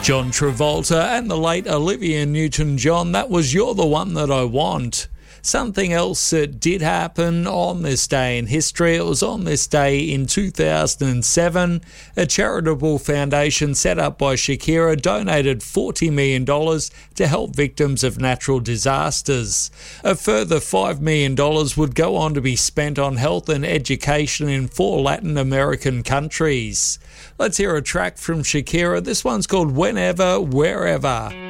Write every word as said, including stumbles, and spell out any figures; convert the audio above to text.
John Travolta and the late Olivia Newton-John, that was You're the One That I Want. Something else that did happen on this day in history, it was on this day in two thousand seven, a charitable foundation set up by Shakira donated forty million dollars to help victims of natural disasters. A further five million dollars would go on to be spent on health and education in four Latin American countries. Let's hear a track from Shakira. This one's called Whenever, Wherever.